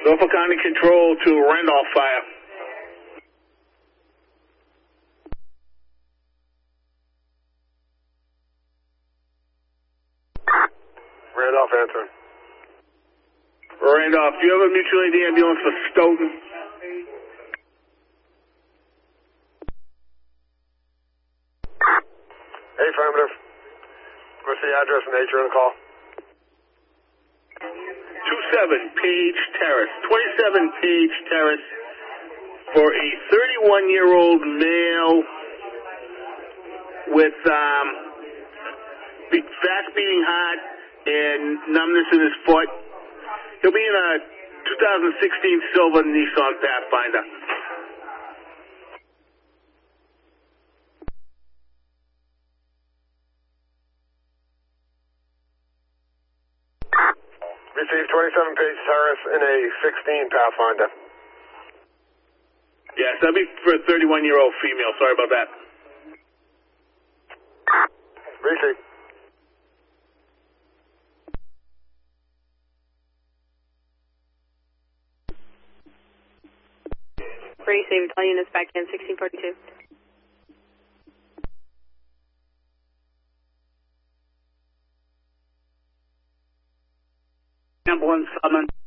Norfolk County Control to Randolph Fire. Randolph, answer. Randolph, do you have a mutual aid ambulance for Stoughton? Affirmative. What's the address and nature of the call? 27 Page Terrace. 27 Page Terrace for a 31-year-old male with fast beating heart and numbness in his foot. He'll be in a 2016 silver Nissan Pathfinder. Received 27 Page Terrace in a 16 Pathfinder. Yes, that'll be for a 31-year-old female. Sorry about that. Received. Received. All units back in 1642. Ambulance,